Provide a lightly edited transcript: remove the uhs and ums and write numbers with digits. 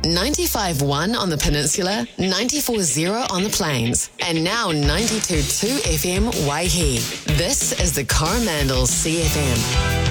95.1 on the peninsula, 94.0 on the plains, and now 92.2 FM Waihi. This is the Coromandel CFM.